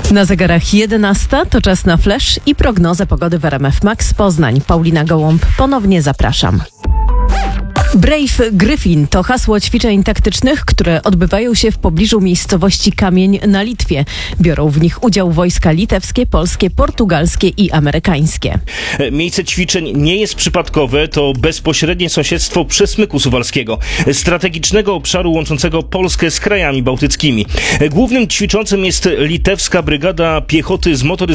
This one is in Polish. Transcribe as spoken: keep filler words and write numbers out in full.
Na zegarach jedenasta to czas na flash i prognozę pogody w R M F Max Poznań. Paulina Gołąb, ponownie zapraszam. Brave Gryfin to hasło ćwiczeń taktycznych, które odbywają się w pobliżu miejscowości Kamień na Litwie. Biorą w nich udział wojska litewskie, polskie, portugalskie i amerykańskie. Miejsce ćwiczeń nie jest przypadkowe, to bezpośrednie sąsiedztwo Przesmyku Suwalskiego, strategicznego obszaru łączącego Polskę z krajami bałtyckimi. Głównym ćwiczącym jest litewska brygada piechoty zmotoryzowanej